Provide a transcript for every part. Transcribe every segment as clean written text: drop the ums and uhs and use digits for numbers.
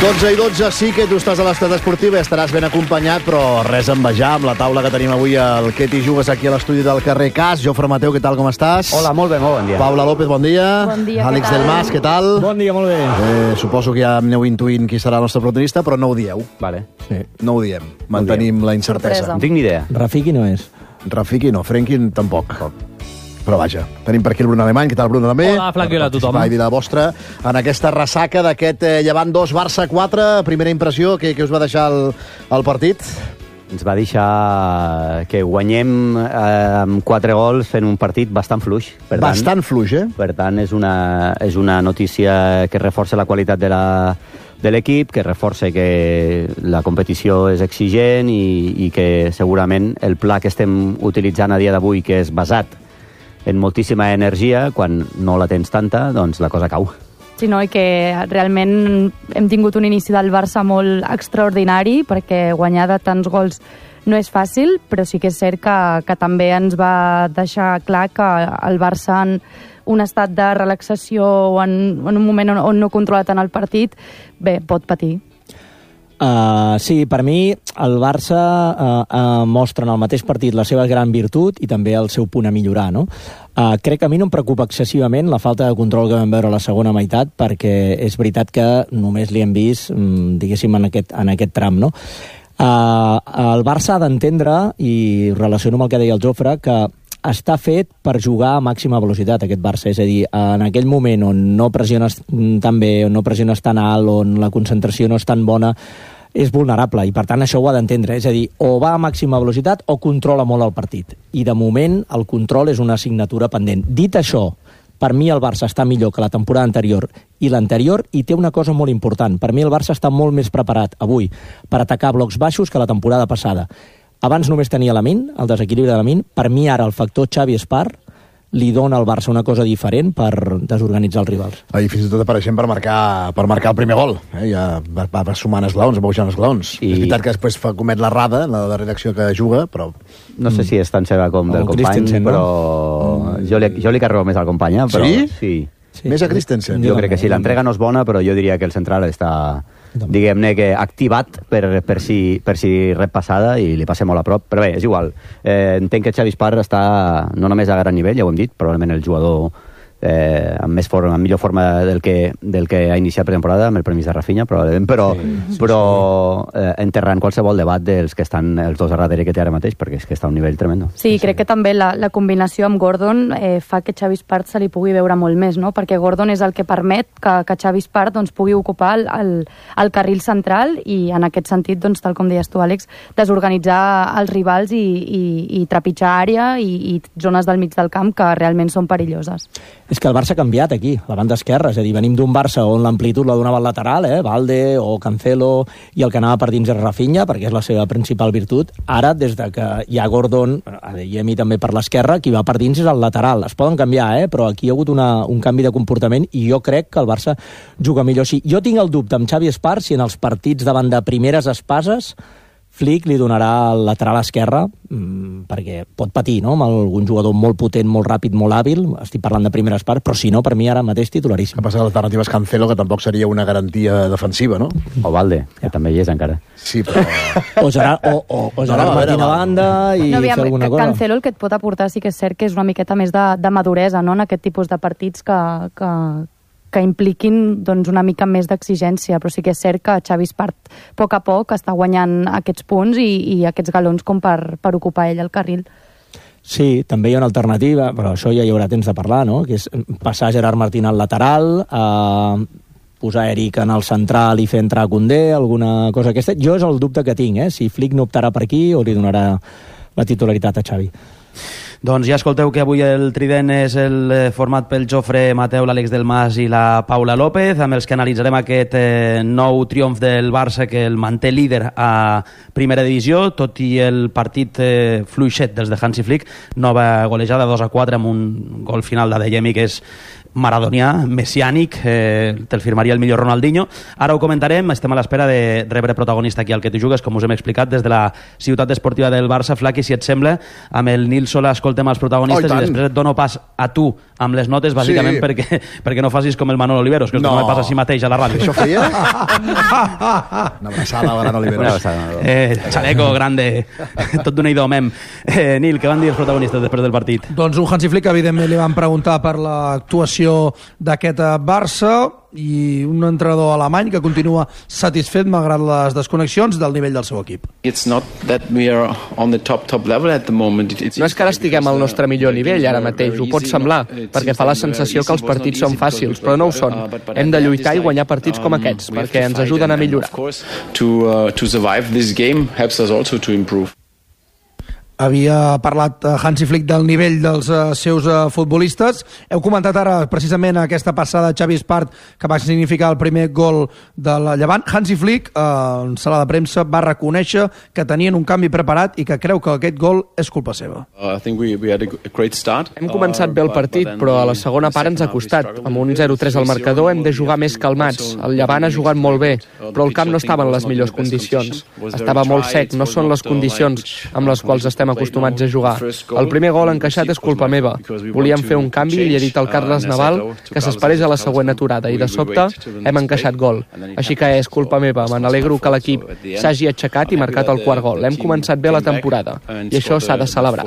12 i 12, sí que tu estàs a l'Estat Esportiu i estaràs ben acompanyat, però res a envejar amb la taula que tenim avui el que t'hi jugues aquí a l'estudi del carrer Cas. Jofre Mateu, què tal, com estàs? Hola, molt bé, molt bon dia. Paula López, bon dia. Bon dia, Àlex del Mas, què tal? Bon dia, molt bé. Suposo que ja aneu intuint qui serà el nostre protagonista, però no ho dieu. Vale. Sí. No ho diem, mantenim la incertesa. Sorpresa. No tinc ni idea. Rafiki no és. Rafiki no, Frenkie tampoc. Però vaja, tenim per aquí el Bruno Alemany. Què tal, Bruno, també? Hola, Flac, i hola a tothom. I la vostra en aquesta ressaca d'aquest Llevant 2, Barça 4. Primera impressió, què us va deixar el partit? Ens va deixar que guanyem amb 4 gols fent un partit bastant fluix. Per tant, Bastant fluix, eh? Per tant, és una notícia que reforça la qualitat de l'equip, que reforça que la competició és exigent i que segurament el pla que estem utilitzant a dia d'avui, que és basat en moltíssima energia, quan no la tens tanta, doncs la cosa cau. Sí, no? I que realment hem tingut un inici del Barça molt extraordinari, perquè guanyar de tants gols no és fàcil, però sí que és cert que també ens va deixar clar que el Barça, en un estat de relaxació o en un moment on no controla tant el partit, bé, pot patir. Sí, per mi el Barça mostra en el mateix partit la seva gran virtut i també el seu punt a millorar, no? Crec que a mi no em preocupa excessivament la falta de control que vam veure a la segona meitat, perquè és veritat que només li hem vist, diguéssim, en aquest tram, no? El Barça ha d'entendre, i relaciono amb el que deia el Jofre, que està fet per jugar a màxima velocitat, aquest Barça. És a dir, en aquell moment on no pressiones tan bé, on no pressiones tan alt, on la concentració no és tan bona, és vulnerable, i per tant això ho ha d'entendre. És a dir, o va a màxima velocitat o controla molt el partit. I de moment el control és una assignatura pendent. Dit això, per mi el Barça està millor que la temporada anterior i l'anterior, i té una cosa molt important. Per mi el Barça està molt més preparat avui per atacar blocs baixos que la temporada passada. Abans només tenia Lamine, el desequilibri de Lamine. Per mi ara el factor Xavi Espart li dona al Barça una cosa diferent per desorganitzar els rivals. I fins i tot apareixent per marcar el primer gol. Ja va sumant esglaons, va pujant esglaons. És veritat que després comet l'errada en la darrera acció que juga, però... No sé si és tan seva com del company, però jo li carrego més al company. Però... Sí? Més a Christensen? Jo crec que sí, l'entrega no és bona, però jo diria que el central està, diguem-ne, que activat per si rep passada, i li passa molt a prop. Però bé, és igual. Entenc que Xavi Espart està no només a gran nivell, ja ho hem dit, probablement el jugador amb millor forma del que ha iniciat pretemporada, amb el permís de Rafinha, probablement, però enterrant qualsevol debat dels que estan els dos a darrere que té ara mateix, perquè és que està a un nivell tremendo. Sí, crec que també la combinació amb Gordon fa que Xavi Espart se li pugui veure molt més, no? Perquè Gordon és el que permet que Xavi Espart doncs, pugui ocupar el carril central, i en aquest sentit, doncs, tal com deies tu, Àlex, desorganitzar els rivals i trepitjar àrea i zones del mig del camp que realment són perilloses. És que el Barça ha canviat aquí, la banda esquerra. És a dir, venim d'un Barça on l'amplitud la donava al lateral, Valde o Cancelo, i el que anava per dins és Rafinha, perquè és la seva principal virtut. Ara, des de que hi ha Gordon, Adeyemi també per l'esquerra, qui va per dins és el lateral. Es poden canviar, però aquí hi ha hagut un canvi de comportament, i jo crec que el Barça juga millor així. Jo tinc el dubte amb Xavi Espart si en els partits davant de primeres espases Flick li donarà el lateral esquerre, perquè pot patir, no?, amb algun jugador molt potent, molt ràpid, molt hàbil. Estic parlant de primeres parts, però si no, per mi ara mateix titularíssim. El que passa que l'alternativa és Cancelo, que tampoc seria una garantia defensiva, no? O Valde, que també hi és encara. Sí, però... O Gerard Martín a banda i fer alguna cosa. Cancelo el que et pot aportar sí que és cert que és una miqueta més de maduresa, no?, en aquest tipus de partits que impliquin doncs, una mica més d'exigència, però sí que és cert que Xavi Espart a poc està guanyant aquests punts i aquests galons com per ocupar ell el carril. Sí, també hi ha una alternativa, però això ja hi haurà temps de parlar, no?, que és passar Gerard Martín al lateral, posar Eric en el central i fer entrar Koundé, alguna cosa aquesta. Jo és el dubte que tinc, si Flick no optarà per aquí o li donarà la titularitat a Xavi. Doncs ja escolteu que avui el trident és el format pel Jofre Mateu, l'Àlex del Mas i la Paula López, amb els que analitzarem aquest nou triomf del Barça que el manté líder a primera divisió, tot i el partit fluixet dels de Hansi Flick. Nova golejada 2-4 amb un gol final d'Adeyemi que és maradonià, messiànic, te'l firmaria el millor Ronaldinho. Ara ho comentarem, estem a l'espera de rebre protagonista aquí al Que tu jugues, com us hem explicat, des de la ciutat esportiva del Barça. Flaqui, si et sembla, amb el Nil Sola escoltem els protagonistes i després et dono pas a tu amb les notes, bàsicament perquè no facis com el Manolo Oliveros, que es dona pas a si mateix a la ràdio. Això feia? Una abraçada al gran Oliveros. Chaleco, grande, tot d'una idò, mem. Nil, què van dir els protagonistes després del partit? Doncs un Hansi Flick, evidentment, li van preguntar per l'actuació d'aquest Barça i un entrenador alemany que continua satisfet malgrat les desconnexions del nivell del seu equip. No és que ara estiguem al nostre millor nivell ara mateix, ho pot semblar, perquè fa la sensació que els partits són fàcils, però no ho són. Hem de lluitar i guanyar partits com aquests, perquè ens ajuden a millorar. Havia parlat Hansi Flick del nivell dels seus futbolistes. Heu comentat ara precisament aquesta passada de Xavi Espart que va significar el primer gol del Llevant. Hansi Flick, en sala de premsa, va reconèixer que tenien un canvi preparat i que creu que aquest gol és culpa seva. Hem començat bé el partit, però a la segona part ens ha costat. Amb un 0-3 al marcador hem de jugar més calmats. El Llevant ha jugat molt bé, però el camp no estava en les millors condicions. Estava molt sec, no són les condicions amb les quals estem acostumats a jugar. El primer gol encaixat és culpa meva. Volíem fer un canvi i li he dit al Carles Naval que s'esperés a la següent aturada i de sobte hem encaixat gol. Així que és culpa meva. Me n'alegro que l'equip s'hagi aixecat i marcat el quart gol. Hem començat bé la temporada i això s'ha de celebrar.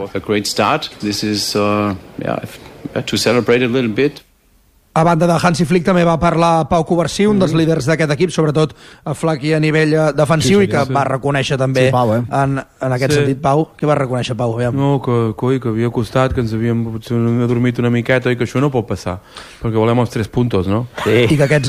A banda de Hansi Flick també va parlar Pau Covarsí, un dels líders d'aquest equip, sobretot el Flaqui a nivell defensiu, i que va reconèixer també en aquest sentit. Pau, què va reconèixer Pau? No, que havia costat, que ens havíem adormit una miqueta i que això no pot passar, perquè volem els 3 puntos, no? Sí.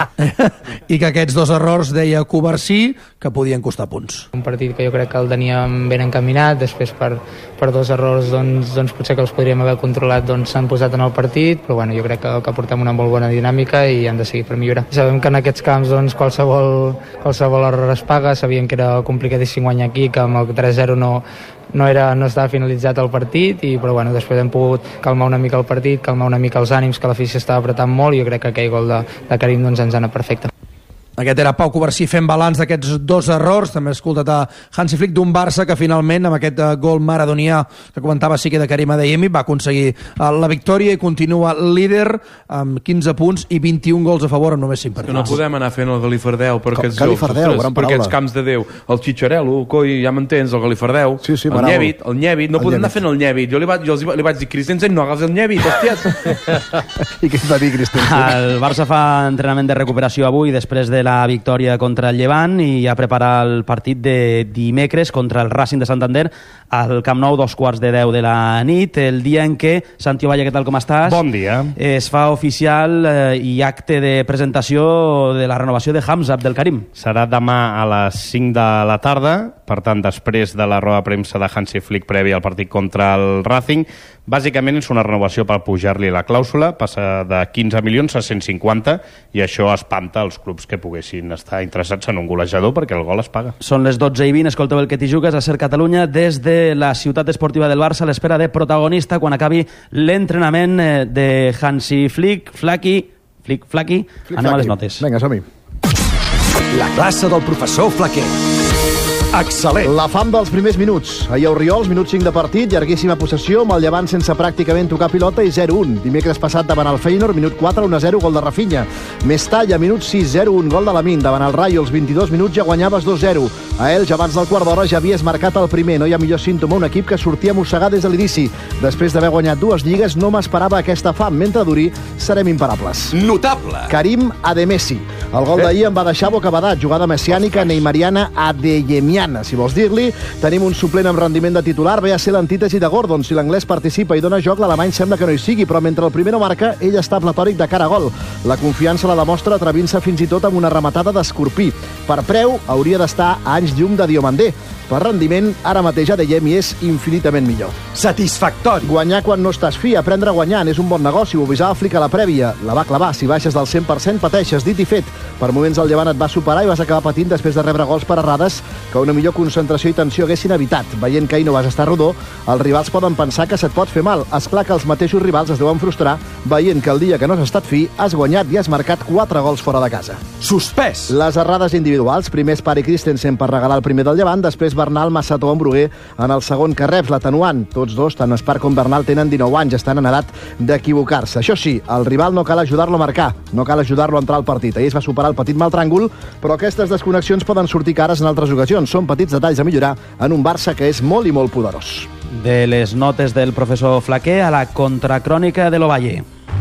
I que aquests 2 errors, deia Covarsí, que podien costar punts. Un partit que jo crec que el teníem ben encaminat, després per 2 errors doncs potser que els podríem haver controlat s'han posat en el partit, però bueno, jo crec que portem una molt bona dinàmica i han de seguir per millorar. Sabem que en aquests camps qualsevol error es paga, sabíem que era complicadíssim guanyar aquí, que amb el 3-0 no estava finalitzat el partit, però bueno, després hem pogut calmar una mica el partit, calmar una mica els ànims, que l'afició estava apretant molt, i jo crec que aquell gol de Karim ens ha anat perfecte. Aquest era Pau Covarsí fent balanç d'aquests 2 errors. També he escoltat a Hansi Flick d'un Barça que finalment amb aquest gol maradonià que comentava sí que de Karim Adeyemi va aconseguir la victòria i continua líder amb 15 punts i 21 gols a favor en només 5 partits. Que no podem anar fent el Galifardeu per aquests per aquests camps de Déu. El Xitxarel·lo, coi, ja m'entens, el Galifardeu, el Nyevit, no podem anar fent el Nyevit. Jo li vaig dir, Christensen, no agafes el Nyevit, hòsties. I què es va dir, Christensen? El Barça fa entrenament de recuperació avui després de la victòria contra el Llevant i ja prepara el partit de dimecres contra el Racing de Santander al Camp Nou, 2:15 de la nit, el dia en què, Santi Ovalle, què tal, com estàs? Bon dia. Es fa oficial i acte de presentació de la renovació de Hamza Abdelkarim. Serà demà a les 5 de la tarda, per tant, després de la roda de premsa de Hansi Flick prèvia al partit contra el Racing. Bàsicament és una renovació per pujar-li la clàusula, passa de 15 milions a 150, i això espanta els clubs que poguessin estar interessats en un golejador, perquè el gol es paga. Són les 12:20, escolteu el Que t'hi jugues a Ser Catalunya des de la ciutat esportiva del Barça a l'espera de protagonista quan acabi l'entrenament de Hansi Flick. Flaqui, anem a les notes. Vinga, som-hi. La classe del professor Flaquer. Excel·lent. La fam dels primers minuts. Ahir a Oriols, minut 5 de partit, llarguíssima possessió, amb el Llevant sense pràcticament tocar pilota i 0-1. Dimecres passat davant el Feyenoord, minut 4, 1-0, gol de Rafinha. Mestalla, minut 6, 0-1, gol de Lamine. Davant el Rayo, als 22 minuts ja guanyaves 2-0. A Elx, abans del quart d'hora, ja havies marcat el primer. No hi ha millor símptoma, un equip que sortia mossegat des de l'inici. Després d'haver guanyat 2 lligues, no m'esperava aquesta fam. Mentre duri, serem imparables. Notable. Karim Ademesi. El gol d'ahir em va deixar bocabadat. Jugada messiànica neymariana adeyemiana, si vols dir-li. Tenim un suplent amb rendiment de titular, ve a ser l'antítesi de Gordon. Si l'anglès participa i dona joc, l'alemany sembla que no hi sigui, però mentre el primer no marca, ell està platòric de cara a gol. La confiança la demostra atrevint-se fins i tot amb una rematada d'Escorpí. Per preu, hauria d'estar a anys llum de Diomandé. Per rendiment, ara mateix Adeyemi és infinitament millor. Satisfactori. Guanyar quan no estàs fi, aprendre guanyant, és un bon negoci, ho avisava Flick a la prèvia. La va clavar, si baixes del 100% pateixes, dit i fet. Per moments el Llevant et va superar i vas acabar patint després de rebre gols per errades que una millor concentració i tensió haguessin evitat. Veient que ahir no vas estar rodó, els rivals poden pensar que se't pot fer mal. Esclar que els mateixos rivals es deuen frustrar veient que el dia que no has estat fi has guanyat i has marcat 4 gols fora de casa. Suspès! Les errades individuals, primer Spari Christensen per regalar el primer del Llevant, després Bernal, Massató en Bruguer en el segon que reps, l'atenuant. Tots dos, tant Spar com Bernal, tenen 19 anys, estan en edat d'equivocar-se. Això sí, el rival no cal ajudar-lo a marcar, no cal ajudar-lo a entrar al partit. Ahir es va superar el petit mal tràngol, però aquestes desconnexions poden sortir cares en altres ocasions. Són petits detalls a millorar en un Barça que és molt i molt poderós. De les notes del professor Flaquer a la contracrònica de l'Ovalle.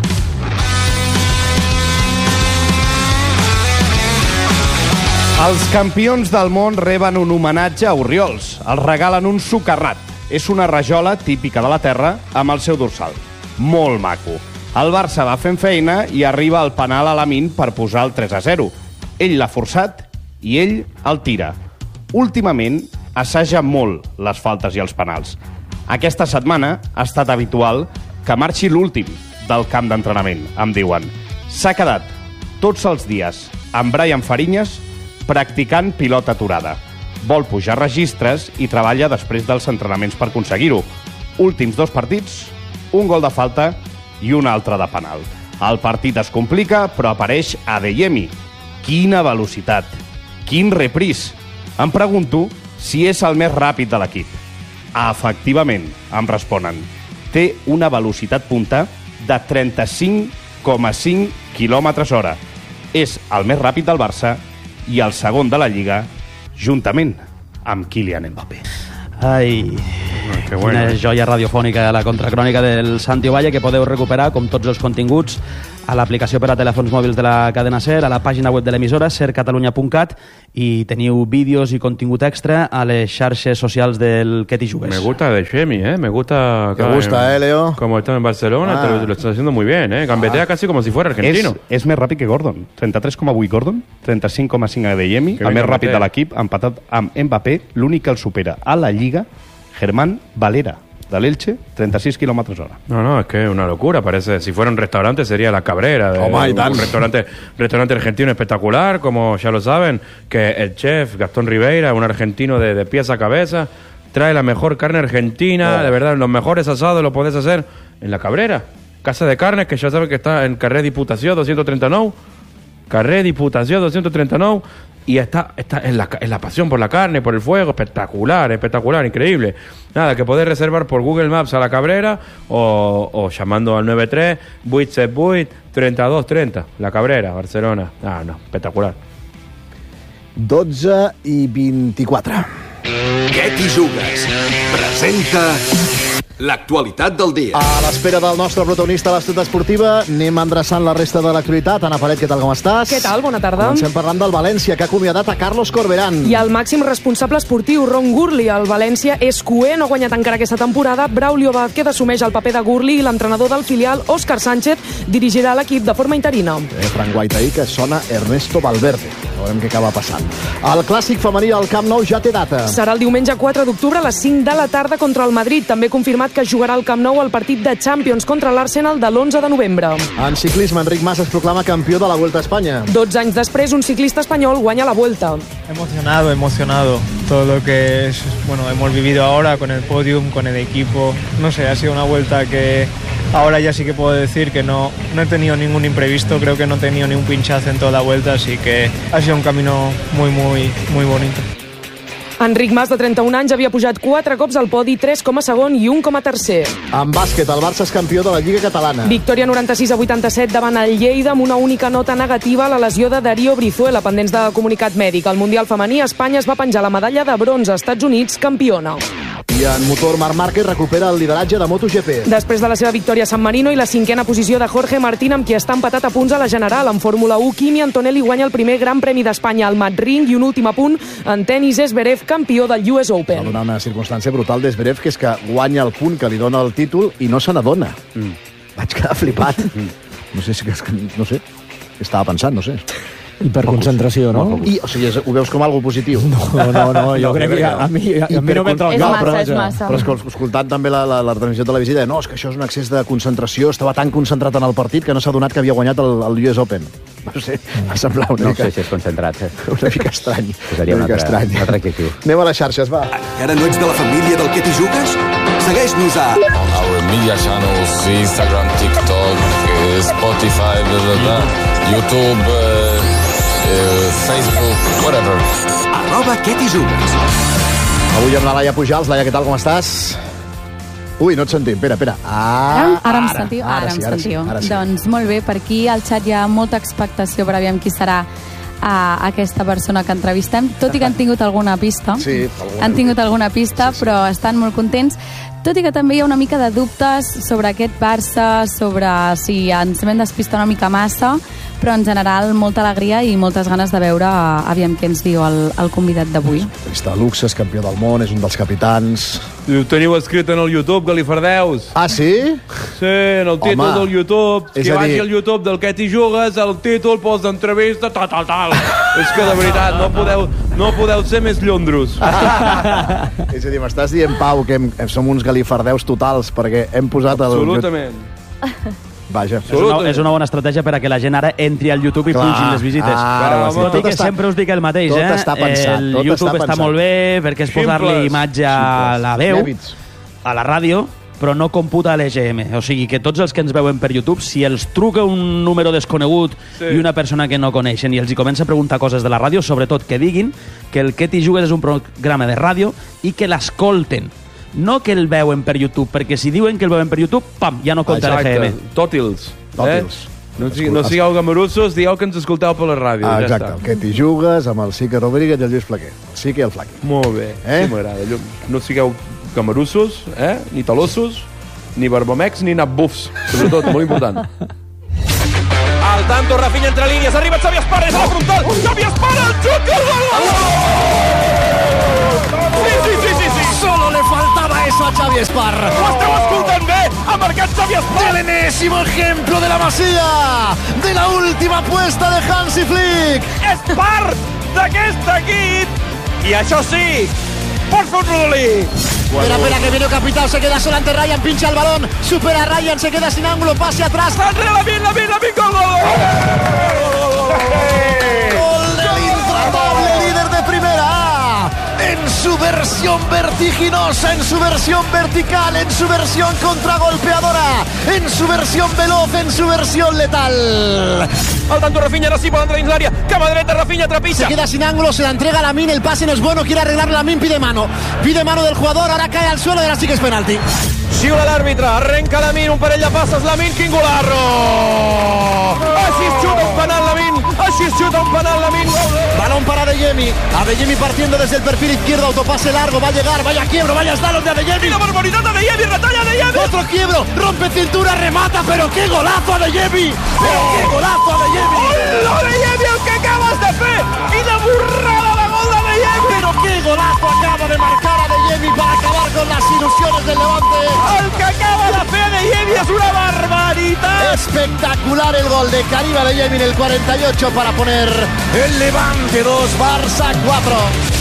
Els campions del món reben un homenatge a Orriols. Els regalen un socarrat. És una rajola típica de la terra amb el seu dorsal. Molt maco. El Barça va fent feina i arriba al penal a Lamine per posar el 3-0. Ell l'ha forçat i ell el tira. Últimament assaja molt les faltes i els penals. Aquesta setmana ha estat habitual que marxi l'últim del camp d'entrenament, em diuen. S'ha quedat tots els dies amb Brian Fariñas practicant pilota aturada. Vol pujar registres i treballa després dels entrenaments per aconseguir-ho. Últims 2 partits, un gol de falta i un altre de penal. El partit es complica, però apareix Adeyemi. Quina velocitat! Quin repris! Em pregunto si és el més ràpid de l'equip. Efectivament, em responen. Té una velocitat punta de 35,5 km/h. És el més ràpid del Barça i el segon de la Lliga, juntament amb Kylian Mbappé. Ai, que bueno. Quina joia radiofònica, la contracrònica del Santi Ovalle, que podeu recuperar, com tots els continguts, a l'aplicació per a telèfons mòbils de la cadena SER, a la pàgina web de l'emissora, sercatalunya.cat, i teniu vídeos y contingut extra a les xarxes socials del Que t'hi jugues. Me gusta de Chemi, me gusta... Te gusta, Leo. Como está en Barcelona, lo está haciendo muy bien, Gambetea casi como si fuera argentino. És més ràpid que Gordon. 33,8 Gordon, 35,5 Adeyemi, el més ràpid de l'equip, empatat amb Mbappé, l'únic que el supera a la Lliga, Germán Valera, de l'Elche, 36 km/h. No, es que es una locura, parece. Si fuera un restaurante sería La Cabrera. Un restaurante argentino espectacular, como ya lo saben, que el chef Gastón Ribeira, un argentino de pies a cabeza, trae la mejor carne argentina, de verdad, los mejores asados los podés hacer en La Cabrera. Casa de carnes, que ya saben que está en Carré Diputació 239, Carré Diputació 239, y está en la pasión por la carne, por el fuego, espectacular, increíble. Nada, que podés reservar por Google Maps a La Cabrera o llamando al 93 878 3230, La Cabrera, Barcelona. No, espectacular. 12:24. Què t'hi jugues? Presenta l'actualitat del dia. A l'espera del nostre protagonista a l'Estat Esportiva, anem endreçant la resta de l'actualitat. Ana Paret, què tal, com estàs? Què tal? Bona tarda. Comencem parlant del València, que ha acomiadat a Carlos Corberán. I el màxim responsable esportiu, Ron Gurley. El València és cuer, no ha guanyat encara aquesta temporada. Braulio Vázquez assumeix el paper de Gurley i l'entrenador del filial, Óscar Sánchez, dirigirà l'equip de forma interina. Frank White ahir, que sona Ernesto Valverde. Veurem què acaba passant. El clàssic femení al Camp Nou ja té data. Serà el diumenge 4 d'octubre a les 5 de la tarda contra el Madrid. També confirmat que jugarà al Camp Nou el partit de Champions contra l'Arsenal de l'11 de novembre. En ciclisme, Enric Mas es proclama campió de la Vuelta a Espanya. 12 anys després, un ciclista espanyol guanya la Vuelta. Emocionado. Todo lo que hemos vivido ahora con el podium, con el equipo. No sé, ha sido una vuelta que ahora ya sí que puedo decir que no he tenido ningún imprevisto. Creo que no he tenido ni un pinchazo en toda la vuelta, así que ha sido un camino muy bonito. Enric Mas, de 31 anys, havia pujat 4 cops al podi, 3 com a segon i 1 com a tercer. En bàsquet, el Barça és campió de la Lliga Catalana. Victòria 96-87 davant el Lleida, amb una única nota negativa, la lesió de Darío Brizuela, pendents de comunicat mèdic. Al Mundial femení, Espanya es va penjar la medalla de bronze, Estats Units, campiona. I en motor, Marc Márquez recupera el lideratge de MotoGP. Després de la seva victòria a San Marino i la 5a posició de Jorge Martín, amb qui està empatat a punts a la general. En Fórmula 1, Kimi Antonelli guanya el primer Gran Premi d'Espanya al Madrid, i un últim apunt, en tenis, Zverev, campió del US Open. Va donar una circumstància brutal d'Zverev, que és que guanya el punt que li dona el títol i no se n'adona. Vaig quedar flipat. No sé, què estava pensant, no sé. Hiperconcentració, no? O sigui, ho veus com algo positiu? No, jo crec que a mi no m'entra el cap. És massa. Però escoltant també la transmissió televisiva, no, és que això és un excés de concentració, estava tan concentrat en el partit que no s'ha donat que havia guanyat el US Open. No sé, m'ha semblat una mica... No sé si és concentrat. Una mica estrany. Seria un altre adjectiu. Anem a les xarxes, va. Encara no ets de la família del Que t'hi jugues? Segueix-nos a... Our media channels, Instagram, TikTok, Spotify, YouTube, Facebook, whatever. @Que t'hi jugues. Avui amb la Laia Pujals. Laia, què tal, com estàs? Ui, no et sentim, espera. Ara em sentiu? Ara em sentiu. Doncs molt bé, per aquí al xat hi ha molta expectació per aviam qui serà aquesta persona que entrevistem, tot i que han tingut alguna pista. Sí, han tingut alguna pista, però estan molt contents. Tot i que també hi ha una mica de dubtes sobre aquest Barça, sobre si ens vam despistar una mica massa, però en general molta alegria i moltes ganes de veure aviam què ens diu el convidat d'avui. Futbolista de luxe, és campió del món, és un dels capitans. Ho teniu escrit en el YouTube, Galifardeus. Ah, sí? Sí, en el títol del YouTube. Qui vagi al YouTube del Que t'hi jugues, el títol posa entrevista, tal. És que, de veritat, no podeu ser més llondros. És a dir, m'estàs dient, Pau, que som uns galifardeus totals perquè hem posat el... Absolutament. Vaja. És una bona estratègia per a que la gent ara entri al YouTube i pugin les visites. Tot i que sempre us dic el mateix, tot està pensat, el YouTube està molt bé perquè és posar-li imatge a la veu, a la ràdio, però no computa l'EGM. O sigui que tots els que ens veuen per YouTube, si els truca un número desconegut i una persona que no coneixen i els hi comença a preguntar coses de la ràdio, sobretot que diguin que el Que t'hi jugues és un programa de ràdio i que l'escolten. No que el veuen per YouTube, perquè si diuen que el veuen per YouTube, pam, ja no compta l'EGM. Tòtils. No sigueu gamarussos, digueu que ens escolteu per la ràdio. Exacte, el Que t'hi jugues amb el Sique Rodríguez i el Lluís Flaquer. El Sique i el Flaquer. Molt bé, sí m'agrada. No sigueu gamarussos, ni talossos, ni barbamecs, ni nabufs. Sobretot, molt important. Al tanto, Rafinha entre línies, arriba Xavi Esparra, és a la frontal, Xavi Esparra, el xut i el gol! Sí. Solo le faltaba eso a Xavi Esparra. Ho esteu escoltant bé? Ha marcat Xavi Esparra. El enésimo ejemplo de la Masía, de la última apuesta de Hansi Flick. És part d'aquest equip. I això sí, pots fer un rodolí. Espera, que viene Capital, se queda solo ante Ryan, pincha el balón, supera a Ryan, se queda sin ángulo, pase atrás. Enrere Lamin, gol! Gol del intratable líder de Primera A, en su versión vertiginosa, en su versión vertical, en su versión contragolpeadora, en su versión veloz, en su versión letal. Al tanto Rafinha, ahora sí por entrar en l'àrea, cama dreta, Rafinha trepitja. Se queda sin ángulo, se la entrega a Lamin, el pase no es bueno, quiere arreglar Lamin, pide mano del jugador, ahora cae al suelo y ahora sí que es penalti. Xiula l'àrbitre, arrenca Lamin, un parell de passes, Lamin, quin golarro! Així es xuta un penal, Lamin. Balón para Adeyemi partiendo desde el perfil izquierdo, autopase largo, va a llegar, vaya quiebro, vaya slalom de Adeyemi. ¡Y la barbaridad de Adeyemi, retalla Adeyemi! Otro quiebro, rompe cintura, remata, pero qué golazo Adeyemi, ¡Hola, Adeyemi, el que acabas de fer! ¡Quina burrada de gol d'Adeyemi! Pero qué golazo acaba de marcar Adeyemi para acabar con las ilusiones del Levante. El que acaba de fer Adeyemi és una barbaritat! Espectacular el gol de Karim Adeyemi en el 48 para poner el Levante 2, Barça 4.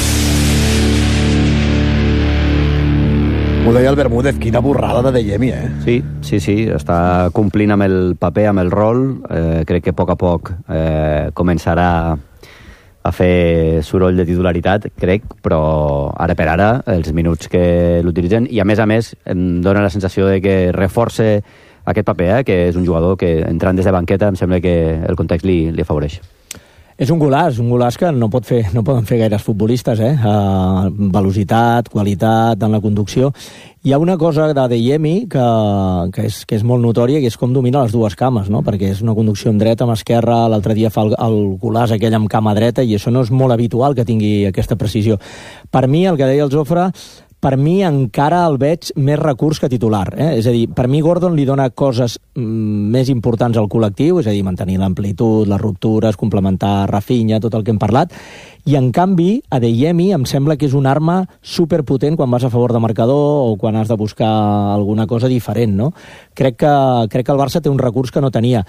Ho deia el Bermúdez, quina borrada d'Adeyemi, Sí, està complint amb el paper, amb el rol. Crec que a poc començarà a fer soroll de titularitat, crec, però ara per ara, els minuts que l'utilitzen, i a més em dóna la sensació de que reforça aquest paper, que és un jugador que entrant des de banqueta em sembla que el context li afavoreix. És un golaç que no poden fer gaires futbolistes, velocitat, qualitat en la conducció. Hi ha una cosa d'Adeyemi que és molt notòria, que és com domina les dues cames, no? Perquè és una conducció amb dreta, amb esquerra, l'altre dia fa el golaç aquell amb cama dreta, i això no és molt habitual que tingui aquesta precisió. Per mi, el que deia el Jofre, per mi encara el veig més recurs que titular. És a dir, per mi Gordon li dona coses més importants al col·lectiu, és a dir, mantenir l'amplitud, les ruptures, complementar Rafinha, tot el que hem parlat, i en canvi Adeyemi em sembla que és una arma superpotent quan vas a favor de marcador o quan has de buscar alguna cosa diferent, no? Crec que el Barça té un recurs que no tenia.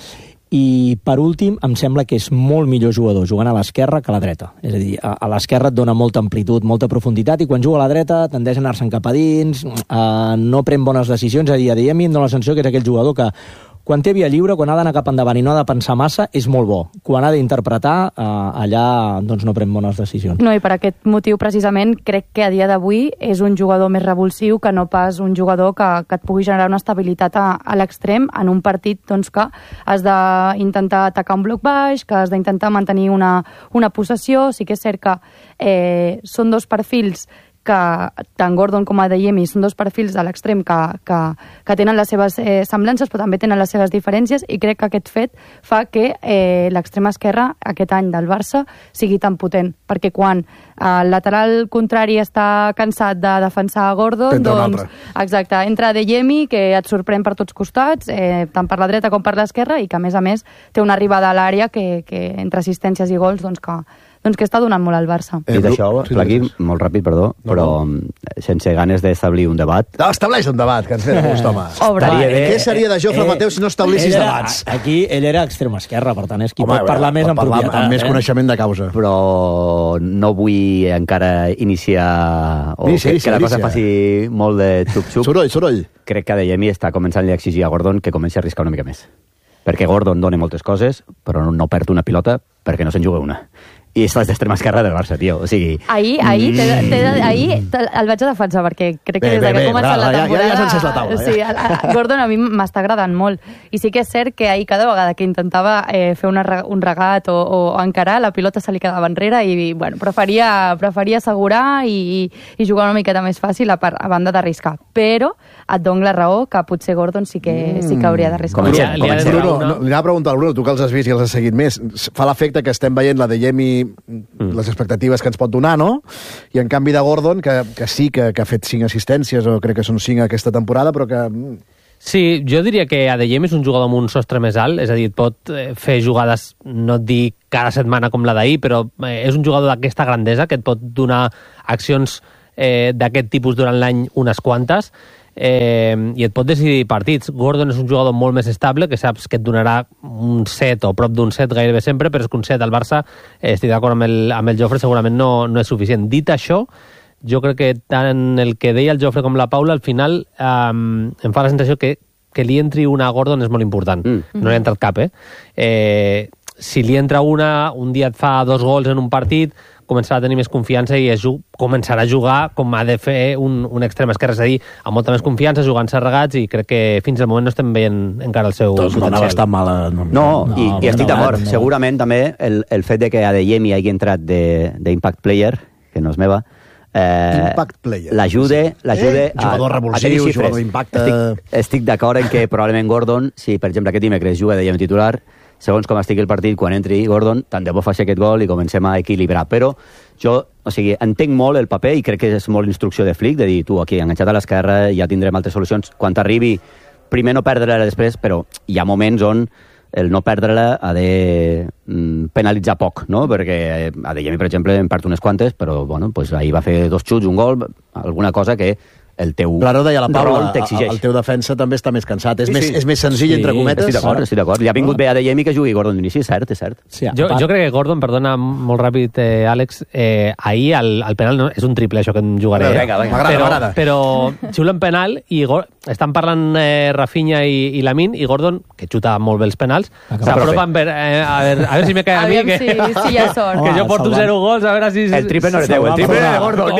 i per últim em sembla que és molt millor jugador jugant a l'esquerra que a la dreta. És a dir, a l'esquerra et dona molta amplitud, molta profunditat, i quan juga a la dreta tendeix a anar-se'n cap a dins, no pren bones decisions. A dia em dona la sensació que és aquell jugador que quan té via lliure, quan ha d'anar cap endavant i no ha de pensar massa, és molt bo. Quan ha d'interpretar, allà doncs no pren bones decisions. No, i per aquest motiu, precisament, crec que a dia d'avui és un jugador més revulsiu que no pas un jugador que et pugui generar una estabilitat a l'extrem en un partit doncs, que has d'intentar atacar un bloc baix, que has d'intentar mantenir una possessió. Sí que és cert que són dos perfils que tant Gordon com Adeyemi són dos perfils a l'extrem que tenen les seves semblances, però també tenen les seves diferències, i crec que aquest fet fa que l'extrem esquerra aquest any del Barça sigui tan potent, perquè quan el lateral contrari està cansat de defensar Gordon, doncs exacte, entra Adeyemi, que et sorprèn per tots costats, tant per la dreta com per l'esquerra, i que a més té una arribada a l'àrea que entre assistències i gols que està donant molt al Barça. Dit això, Plaqui, molt ràpid, perdó, però sense ganes d'establir un debat. No, estableix un debat, que ens ve de gust, home. Què seria de Jofre Mateu si no establissis debats? Aquí ell era extrema esquerra, per tant, és qui pot parlar més en propietat. Amb més coneixement de causa. Però no vull encara iniciar que la cosa faci molt de xup-xup. Soroll. Crec que Adeyemi està començant a exigir a Gordon que comenci a arriscar una mica més. Perquè Gordon dona moltes coses, però no perd una pilota perquè no se'n juga una. I estàs d'extrema esquerra del Barça, tio. O sigui... Ahir el vaig a defensar, perquè crec que des que ha començat la temporada... Ja s'ha encès la taula. Sí, Gordon a mi m'està agradant molt. I sí que és cert que ahir cada vegada que intentava fer un regat o encarar, la pilota se li quedava enrere i, bueno, preferia assegurar i jugar una miqueta més fàcil a banda d'arriscar. Però et dono la raó que potser Gordon sí que hauria d'arriscar. Li anava a preguntar al Bruno, tu que els has vist i els has seguit més, fa l'efecte que estem veient la Adeyemi les expectatives que ens pot donar, no? I en canvi de Gordon, que sí que ha fet 5 assistències, o crec que són 5 aquesta temporada, però que... Sí, jo diria que Adeyemi és un jugador amb un sostre més alt, és a dir, pot fer jugades, no et dic cada setmana com la d'ahir, però és un jugador d'aquesta grandesa que et pot donar accions d'aquest tipus durant l'any unes quantes, i et pot decidir partits. Gordon és un jugador molt més estable, que saps que et donarà un set o prop d'un set gairebé sempre, però és que un set al Barça, estic d'acord amb el Jofre, segurament no és suficient. Dit això, jo crec que tant el que deia el Jofre com la Paula, al final em fa la sensació que li entri una a Gordon és molt important. No li ha entrat cap, si li entra una, un dia et fa 2 gols en un partit, començarà a tenir més confiança i començarà a jugar com ha de fer un extrem esquerre, és a dir, amb molta més confiança, jugant-se regats, i crec que fins al moment no estem veient encara el seu potencial. No està mal. I estic d'acord. Segurament també el fet de que Adeyemi hagi entrat d'Impact Player, que no és meva, Impact Player. L'ajuda jugador revulsiu, jugador d'impacte. Estic d'acord en que probablement Gordon, si per exemple aquest dimecres juga Adeyemi titular, segons com estigui el partit, quan entri Gordon, tant de bo faci aquest gol i comencem a equilibrar. Però jo, entenc molt el paper i crec que és molt instrucció de Flick, de dir, tu, aquí, enganxat a l'esquerra, ja tindrem altres solucions. Quan t'arribi, primer no perdre-la després, però hi ha moments on el no perdre-la ha de penalitzar poc, no? Perquè Adeyemi, per exemple, en perd unes quantes, però bueno, pues ahir va fer 2 xuts, un gol, alguna cosa que el teu Claro, deia la Paula, t'exigeix. El teu defensa també està més cansat. És més senzill, entre cometes. Estic d'acord. Li ha vingut bé a Adeyemi que jugui Gordon d'inici, és cert. Sí, jo crec que Gordon, perdona molt ràpid, Àlex, ahir el penal és un triple, això que em jugaré. Vinga, m'agrada. Però xiulen penal i estan parlant Rafinha i Lamine, i Gordon, que xuta molt bé els penals, s'apropen a veure si me cae a mi, que ja sort. Que jo porto 0 gols, a veure si... El triple no és teu, el triple és de Gordon.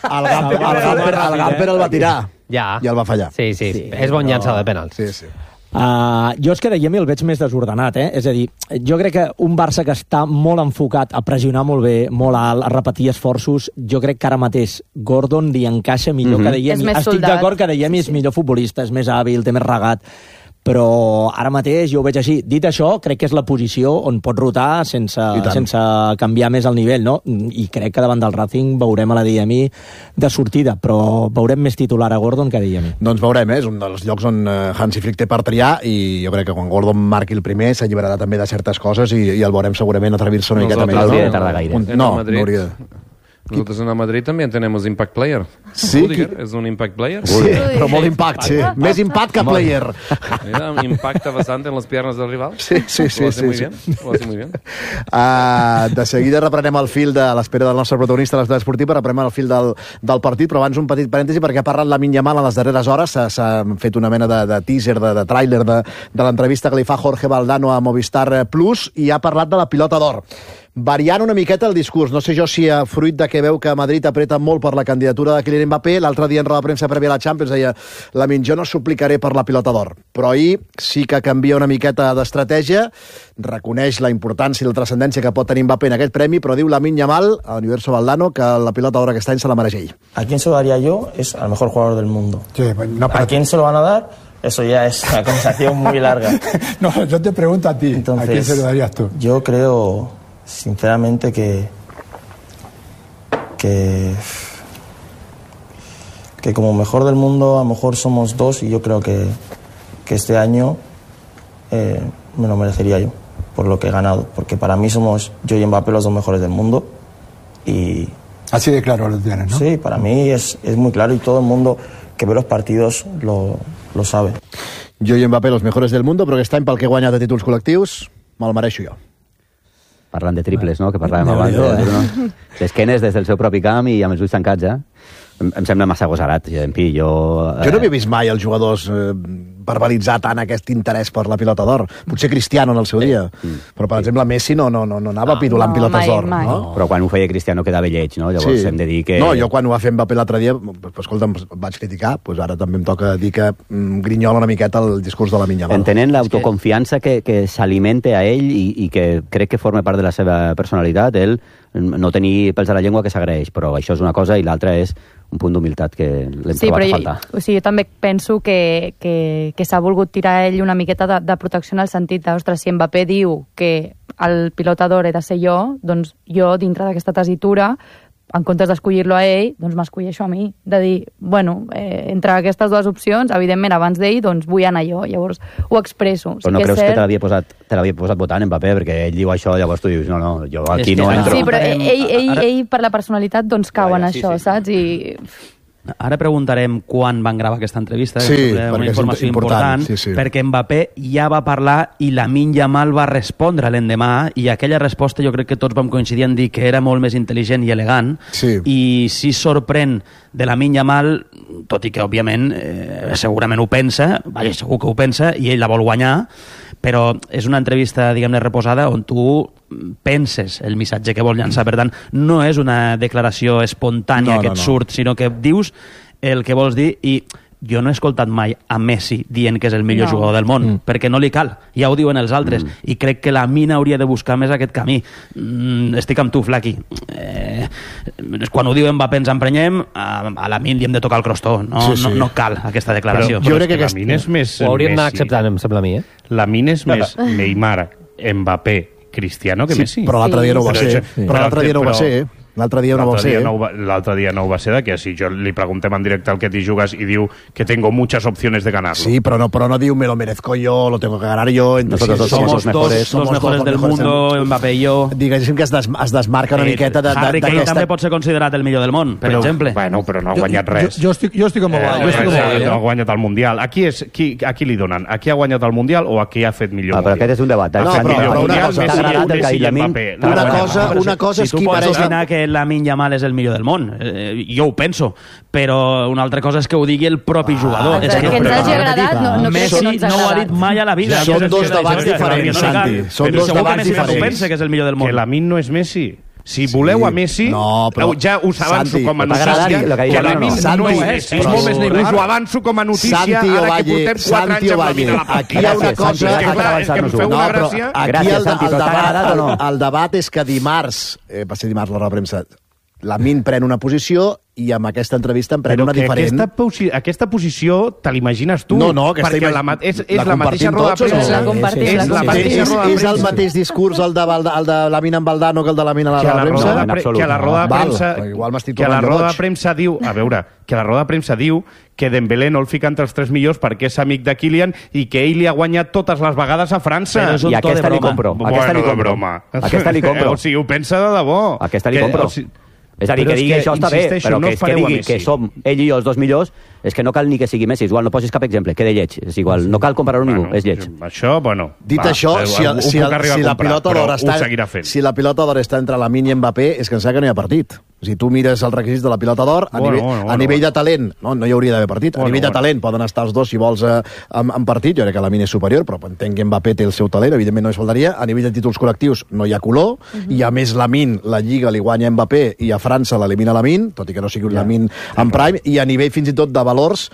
El Gamper el va tirar i el va fallar. Sí. És bon llançador de penals. Sí. Jo és que Adeyemi el veig més desordenat, És a dir, jo crec que un Barça que està molt enfocat a pressionar molt bé, molt alt, a repetir esforços, jo crec que ara mateix Gordon li encaixa millor que Adeyemi. Estic d'acord que Adeyemi és millor futbolista, és més hàbil, té més regat, però ara mateix jo ho veig així. Dit això, crec que és la posició on pot rotar sense canviar més el nivell, no? I crec que davant del Racing veurem a l'Adeyemi de sortida, però veurem més titular a Gordon que a Adeyemi. Doncs veurem, és un dels llocs on Hansi Flick té per triar, i jo crec que quan Gordon marqui el primer s'alliberarà també de certes coses i el veurem segurament atrevir-se una miqueta més. No hauria de tardar gaire. No hauria de... Nosotros en el Madrid también tenemos Impact Player. Sí, Rudiger es un Impact Player. Sí, però molt impact, sí. Més impact que player. Mira, impacta bastante en las piernas del rival. Sí. Lo hace muy bien. Lo hace muy bien. De seguida reprenem el fil de l'espera del nostre protagonista a l'Estat Esportiu, reprenem el fil del partit, però abans un petit parèntesi perquè ha parlat Lamine Yamal en les darreres hores, s'ha fet una mena de teaser, de tràiler de l'entrevista que li fa Jorge Valdano a Movistar Plus i ha parlat de la pilota d'or. Variant una miqueta el discurs, no sé jo si fruit de que veu que Madrid apreta molt per la candidatura de Kylian Mbappé, l'altre dia en roda de premsa prèvia a la Champions deia Lamine, jo no suplicaré per la pilota d'or, però ahir sí que canvia una miqueta d'estratègia, reconeix la importància i la transcendència que pot tenir Mbappé en aquest premi, però diu Lamine Yamal, a l'Universo Valdano, que la pilota d'or aquest any se la mereix ell. ¿A quién se lo daría yo? Es al mejor jugador del mundo. Sí, no, ¿A quién se lo van a dar? Eso ya es una conversación muy larga. No, yo te pregunto a ti, entonces, ¿a quién se lo darías tú? Yo creo, sinceramente, que como mejor del mundo a lo mejor somos dos y yo creo que este año me lo merecería yo por lo que he ganado, porque para mí somos yo y Mbappé los dos mejores del mundo y... Así de claro lo tienes, ¿no? Sí, para mí es muy claro y todo el mundo que ve los partidos lo sabe. Jo i Mbappé los mejores del mundo, però aquest any pel que he guanyat de títols col·lectius me'l mereixo jo. Parlant de triples, no?, que parlàvem abans. No? D'esquenes des del seu propi camp i amb els ulls tancats, Em sembla massa agosarat. Jo no havia vist mai els jugadors verbalitzar tant aquest interès per la pilota d'or. Potser Cristiano en el seu dia. Però, per exemple, Messi no anava pidolant pilotes d'or. No? Però quan ho feia Cristiano quedava lleig, no? Llavors hem de dir que... No, jo quan ho va fer Mbappé l'altre dia, escolta'm, vaig criticar, ara també em toca dir que grinyola una miqueta el discurs de Lamine Yamal. Entenent l'autoconfiança que s'alimenta a ell i que crec que forma part de la seva personalitat, ell no tenir pèls a la llengua que s'agraeix, però això és una cosa i l'altra és un punt d'humilitat que l'hem trobat a faltar. Jo també penso que s'ha volgut tirar ell una miqueta de protecció en el sentit de, ostres, si Mbappé diu que el pilota d'or he de ser jo, doncs jo, dintre d'aquesta tessitura, en comptes d'escollir-lo a ell, doncs m'escolleixo a mi. De dir, bueno, entre aquestes dues opcions, evidentment, abans d'ell, doncs vull anar jo. Llavors, ho expresso. Però no creus que te l'havia posat votant, Mbappé, perquè ell diu això, llavors tu dius, no, jo aquí no entro. Sí, però ell per la personalitat, doncs cau en això, saps? I... Ara preguntarem quan van gravar aquesta entrevista, sí, una informació important, perquè Mbappé ja va parlar i Lamine Yamal va respondre l'endemà, i aquella resposta jo crec que tots vam coincidir en dir que era molt més intel·ligent i elegant, i sí sorprèn de Lamine Yamal, tot i que òbviament segurament ho pensa, segur que ho pensa, i ell la vol guanyar, però és una entrevista, diguem-ne, reposada on tu penses el missatge que vols llançar. Per tant, no és una declaració espontània que et surt, sinó que dius el que vols dir, i jo no he escoltat mai a Messi dient que és el millor jugador del món, perquè no li cal, ja ho diuen els altres, i crec que la mina hauria de buscar més aquest camí. Estic amb tu, Flaqui. Quan ho diu Mbappé ens emprenyem, a la mina li hem de tocar el crostó, no cal aquesta declaració. Però jo crec que la mina és més... Ho hauríem d'anar acceptant, em sembla a mi, La mina és més Neymar, Mbappé, Cristiano que Messi. Però l'altre dia no ho va ser. L'altre dia no ho va ser, L'altre dia no va ser. L'altre dia no ho va ser, que si jo li preguntem en directe al que t'hi jugues i diu que tengo muchas opciones de ganarlo. Sí, però no diu me lo merezco yo, lo tengo que ganar yo. Nosotros somos los mejores del mundo, Mbappé i jo. Diguéssim que es desmarca una miqueta d'aquesta... Harry Kane també pot ser considerat el millor del món, per exemple. Bueno, però no ha guanyat res. Jo estic amb no ha guanyat el Mundial. A qui li donen? A qui ha guanyat el Mundial o a qui ha fet millor Mundial? Però aquest és un debat. Una cosa és qui mereix... Lamine Yamal és el millor del món, jo ho penso, però una altra cosa és que ho digui el propi jugador. És que ens hagi agradat, Messi no ho ha dit mai a la vida. Són dos debats diferents, Santi. Són dos debats diferents. Messi pensa que és el millor del món. Que Lamine no és Messi. Si voleu a Messi, ja us avanço com a notícia, que Lamine no és Messi. Us ho avanço com a notícia, ara que portem 4 anys amb la mina a la partida. Aquí hi ha una cosa... que em feu una gràcia. Aquí el debat és que dimarts, va ser dimarts la roda de premsa, Lamine pren una posició i amb aquesta entrevista en pren una diferent. Aquesta posició te l'imagines tu? No, perquè és la mateixa roda de premsa. És el mateix discurs el de Lamine amb Valdano que el de Lamine a la roda de premsa? Que a la roda de premsa diu... A veure, que la roda de premsa diu que Dembélé no el fica entre els 3 millors perquè és amic de Kylian i que ell li ha guanyat totes les vegades a França. I aquesta li compro. Aquesta li compro. O sigui, ho pensa de debò. Aquesta li compro. És a dir, que digui això està bé, però que digui que som ell i jo els dos millors, és que no cal ni que sigui Messi. Igual no posis cap exemple, queda lleig. És igual, no cal comparar-ho ningú, és lleig. Això, bueno... Dit això, si la pilota d'or està entre Lamine i Mbappé, és que em sembla que no hi ha partit. Si tu mires els requisits de la pilota d'or, a nivell de talent, no hi hauria d'haver partit. A nivell de talent poden estar els dos, si vols, en partit. Jo crec que Lamine és superior, però entenc que Mbappé té el seu talent, evidentment no hi faltaria. A nivell de títols col·lectius no hi ha color, i a més Lamine, la Lliga li guanya Mbappé, i a França l'elimina Lamine, tot i que no sigui un Lamine en prime, i a nivell fins i tot de valors,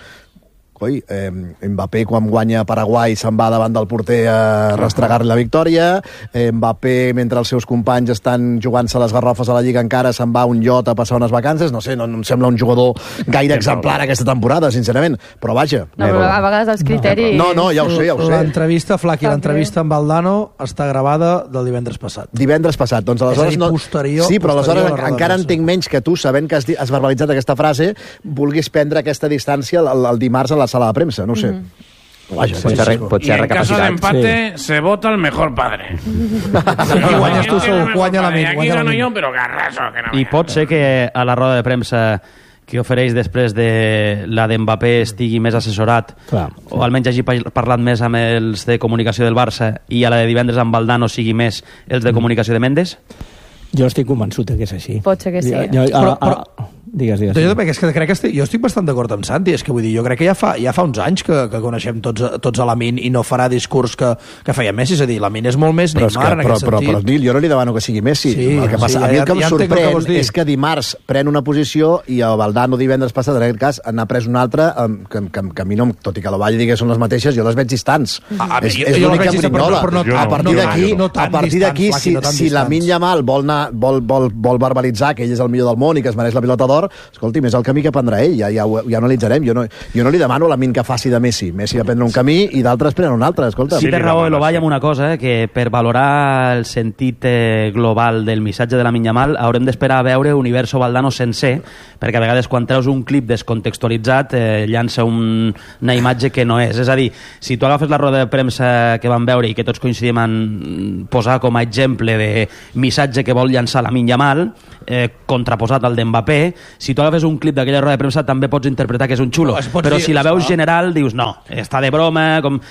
Mbappé quan guanya Paraguai se'n va davant del porter a restregar-li la victòria, Mbappé mentre els seus companys estan jugant-se les garrofes a la Lliga encara se'n va a un iot a passar unes vacances, no sé, no em sembla un jugador gaire exemplar aquesta temporada, sincerament, però vaja. No, però a vegades els criteris... No, ja ho sé. L'entrevista, Flaqui, l'entrevista amb Valdano està gravada del divendres passat. Divendres passat, doncs aleshores... Sí, però aleshores encara entenc menys que tu, sabent que has verbalitzat aquesta frase, vulguis prendre aquesta distància el dimarts a la sala de premsa, no ho sé. Vaya, y en caso de empate se vota el mejor padre. Aquí guanyes tu, guanya la Aquí gano jo, però garraso. I pot ser que a la roda de premsa que ofereix després de la d'Mbappé estigui més assessorat, o almenys hagi parlat més amb els de comunicació del Barça, i a la de divendres amb Valdano sigui més els de comunicació de Mendes? Jo estic convençut que és així. Pot ser que sí. Digues. Jo també, crec que jo estic bastant d'acord amb Santi, és que vull dir, jo crec que ja fa uns anys que coneixem tots a Lamine i no farà discurs que feia Messi, és a dir, Lamine és molt més Neymar en aquest sentit. Però Nil, jo no li demano que sigui Messi. El que passa, a mi el que em sorprèn és que dimarts pren una posició i a Valdano divendres passat, en aquest cas, n'ha pres una altra que a mi no, tot i que la Valle digui que són les mateixes, jo les veig distants. És l'únic que em brinyola. A partir d'aquí, si Lamine Yamal vol verbalitzar que ell és el millor del món i que es mereix la pilota d'or, escolti, és el camí que prendrà ell, ja ho analitzarem. Jo no li demano a Lamine que faci de Messi. Messi va prendre un camí i d'altres prenen un altre, escolta. Sí, té raó Elovall amb una cosa, que per valorar el sentit global del missatge de Lamine Yamal haurem d'esperar a veure Universo Valdano sencer, perquè a vegades quan treus un clip descontextualitzat llança una imatge que no és. És a dir, si tu agafes la roda de premsa que vam veure i que tots coincidim en posar com a exemple de missatge que vol llançar Lamine Yamal, contraposat al d'Mbappé, si tu agafes un clip d'aquella roda de premsa també pots interpretar que és un xulo, però si la veus general dius no, està de broma, com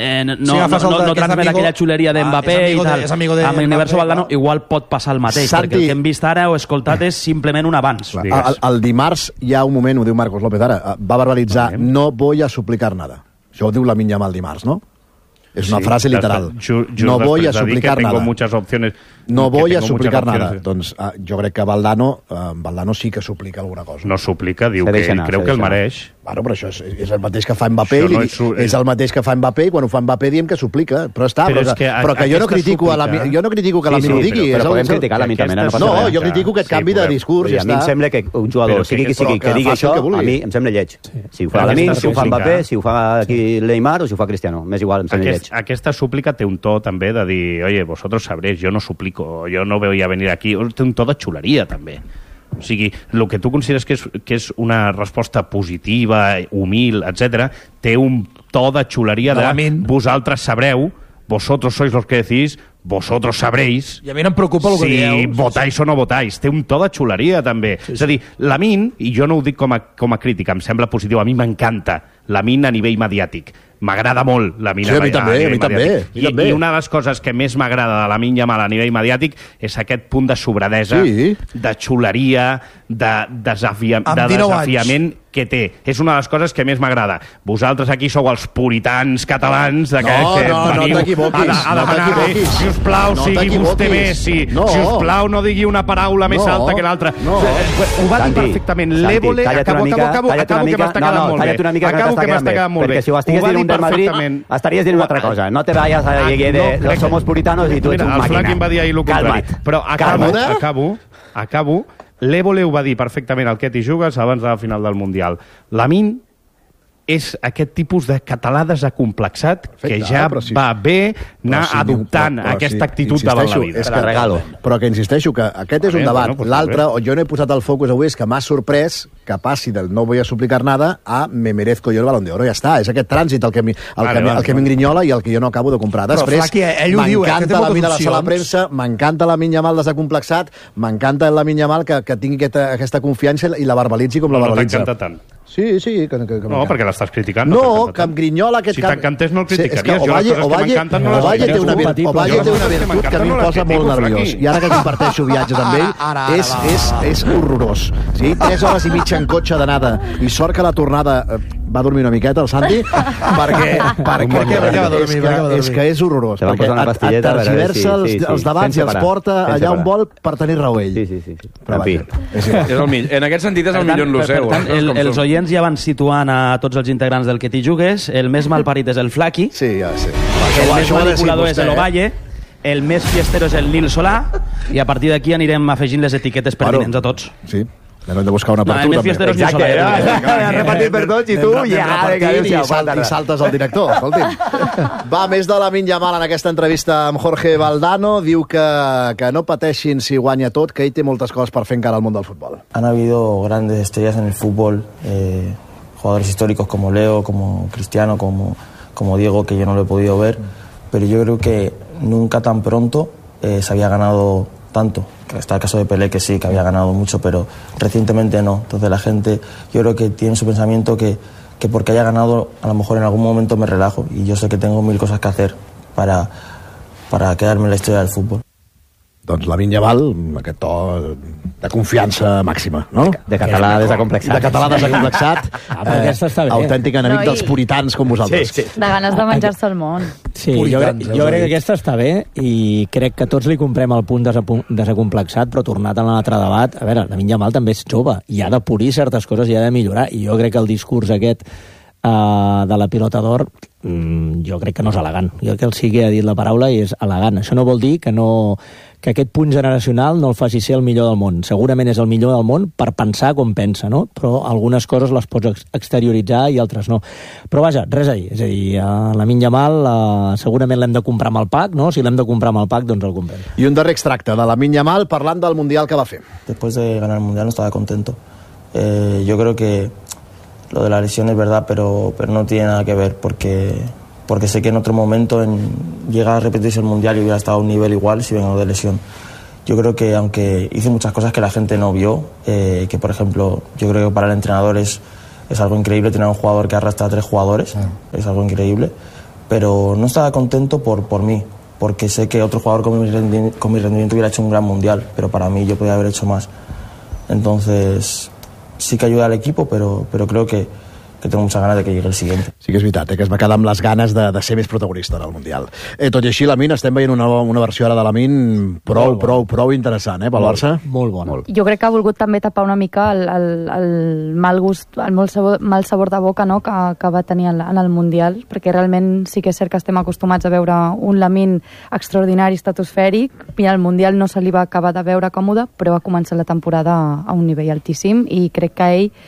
no transmet aquella xuleria d'Mbappé i tal. Amb l'Universo Valdano igual pot passar el mateix, perquè el que hem vist ara o escoltat és simplement un avanç. El dimarts hi ha un moment, ho diu Marcos López ara, va verbalitzar no voy a suplicar nada. Això ho diu Lamine Yamal dimarts, no? Es una frase literal. No voy a suplicar nada. No voy a suplicar nada. Doncs jo crec que Valdano sí que suplica alguna cosa. No suplica, diu que ell creu que el mereix. Bueno, però això és el mateix que fa Mbappé, és el mateix que fa Mbappé, i quan ho fa Mbappé diem que suplica, però que jo no critico que Lamine ho digui. Però podem criticar Lamine també. No, jo critico aquest canvi de discurs. A mi em sembla que un jugador, sigui qui sigui, que digui això, a mi em sembla lleig. Si ho fa Lamine, si ho fa Mbappé, si ho fa Neymar o si ho fa Cristiano, m'és igual, em sembla lleig. Aquesta súplica té un to també de dir, oye, vosotros sabréis, yo no suplico, yo no voy a venir aquí. Té un to de xuleria també. O sigui, el que tu consideres que és una resposta positiva, humil, etc., té un to de xuleria de vosaltres sabreu, vosotros sois los que decís, vosotros sabréis. I a mi no em preocupa el que dieu. Si votáis o no votáis. Té un to de xuleria també. És a dir, Lamine, i jo no ho dic com a crítica, em sembla positiu, a mi m'encanta Lamine a nivell mediàtic. M'agrada molt Lamine a mi també. I una de les coses que més m'agrada de Lamine Yamal a nivell mediàtic és aquest punt de sobradesa, de xuleria, de desafiament que té. És una de les coses que més m'agrada. Vosaltres aquí sou els puritans catalans que veniu a demanar-li, sisplau, sigui vostè Messi, sisplau, no digui una paraula més alta que l'altra. Ho va dir perfectament. L'Évole, acabo, que m'està quedant molt bé. Acabo que m'està quedant molt bé. Perquè si ho estigués dient un del Madrid, estaries dient una altra cosa. No te vayas a dir de somos puritanos i tu ets un màquina. El Flaqui em va dir ahir el contrari. Però acabo. L'Évole ho va dir perfectament al Que t'hi jugues abans de la final del Mundial. Lamine és aquest tipus de català desacomplexat que ja va bé anar adoptant aquesta actitud davant la vida. És que regalo. Però que insisteixo que aquest és un debat. L'altre, on jo no he posat el focus avui, és que m'ha sorprès que passi del no voy a suplicar nada a me merezco yo el Balón de Oro. Ja està, és aquest trànsit el que m'engrinyola i el que jo no acabo de comprar. Després, m'encanta la mina de la sala de premsa, m'encanta la Lamine Yamal desacomplexat, m'encanta la Lamine Yamal que tingui aquesta confiança i la verbalitzi com la verbalitza. No t'encanta tant. Sí, no, perquè l'estàs criticant. No, que em grinyola aquest... Si t'encantés no el criticaries. Ovalle té una virtut que a mi em posa molt nerviós. I ara que comparteixo viatges amb ell, és horrorós. 3 hores i mitja en cotxe d'anada i sort que la tornada va dormir una miqueta el Santi perquè és que és horrorós, perquè et tergiversa els debats i els porta allà on vol per tenir raó ell. En aquest sentit és el millor en lo seu. Els oients ja van situant a tots els integrants del Que t'hi jugues. El més malparit és el Flaqui, el més manipulador és l'Ovalle, el més fiestero és el Nil Solà, i a partir d'aquí anirem afegint les etiquetes pertinents a tots. Sí. Hem de buscar una per tu, també. Exacte, has repartit per tots i tu i saltes al director. Va, més de Lamine Yamal en aquesta entrevista amb Jorge Valdano. Diu que no pateixin si guanya tot, que ell té moltes coses per fer encara al món del futbol. Han habido grandes estrellas en el fútbol, jugadores históricos como Leo, como Cristiano, como Diego, que yo no lo he podido ver, pero yo creo que nunca tan pronto se había ganado tanto. Está el caso de Pelé, que sí, que había ganado mucho, pero recientemente no. Entonces la gente, yo creo que tiene su pensamiento que porque haya ganado, a lo mejor en algún momento me relajo, y yo sé que tengo 1000 cosas que hacer para quedarme en la historia del fútbol. Doncs Lamine Yamal, aquest to de confiança màxima, no? De català desacomplexat. De català desacomplexat. Aquesta està bé. Autèntic enemic dels puritans com vosaltres. De ganes de menjar-se el món. Sí, jo crec que aquesta està bé i crec que tots li comprem el punt desacomplexat, però tornat a l'altre debat, a veure, Lamine Yamal també és jove i ha de polir certes coses i ha de millorar, i jo crec que el discurs aquest de la pilota d'or jo crec que no és elegant. Jo crec que el Sigue ha dit la paraula i és elegant. Això no vol dir que aquest punt generacional no el faci ser el millor del món. Segurament és el millor del món per pensar com pensa, no? Però algunes coses les pots exterioritzar i altres no. Però vaja, res a dir. És a dir, Lamine Yamal segurament l'hem de comprar amb el pack, no? Si l'hem de comprar amb el pack, doncs el comprem. I un darrer extracte de Lamine Yamal parlant del Mundial que va fer. Después de ganar el Mundial no estaba contento. Yo creo que lo de la lesión es verdad, pero no tiene nada que ver, porque sé que en otro momento llega a repetirse el Mundial y hubiera estado a un nivel igual si vengo de lesión. Yo creo que aunque hice muchas cosas que la gente no vio, que por ejemplo yo creo que para el entrenador es algo increíble tener un jugador que arrastra a 3 jugadores, es algo increíble, pero no estaba contento por mí, porque sé que otro jugador con mi rendimiento hubiera hecho un gran Mundial, pero para mí yo podía haber hecho más. Entonces sí que ayuda al equipo, pero creo que tengo muchas ganas de que llegue el siguiente. Sí que és veritat, que es va quedar amb les ganes de ser més protagonista en el Mundial. Tot i així, Lamine, estem veient una versió ara de Lamine prou interessant, pel Barça. Molt bona. Jo crec que ha volgut també tapar una mica el mal gust, el mal sabor de boca, no?, que va tenir en el Mundial, perquè realment sí que és cert que estem acostumats a veure un Lamine extraordinari, estratosfèric, i al Mundial no se li va acabar de veure còmode, però va començar la temporada a un nivell altíssim, i crec que ell